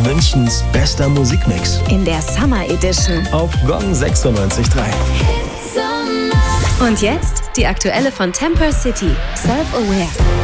Münchens bester Musikmix. In der Summer Edition. Auf Gong 96.3. Und jetzt die aktuelle von Temper City, Self-Aware.